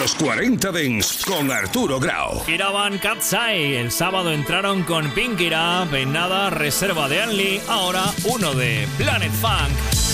Los 40 Dents con Arturo Grau. Giraban Cat's Eye, el sábado entraron con Pinkira, Peinada, Reserva de Anli, ahora uno de Planet Funk.